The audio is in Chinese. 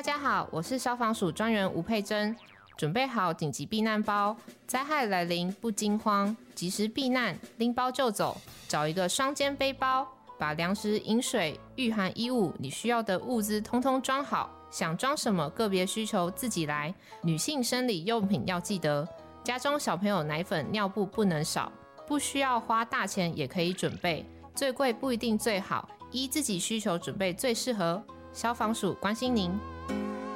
大家好，我是消防署专员吴佩珍。准备好紧急避难包，灾害来临不惊慌，及时避难，拎包就走。找一个双肩背包，把粮食、饮水、御寒衣物，你需要的物资通通装好。想装什么，个别需求自己来。女性生理用品要记得，家中小朋友奶粉、尿布不能少。不需要花大钱也可以准备，最贵不一定最好，依自己需求准备最适合。消防署关心您。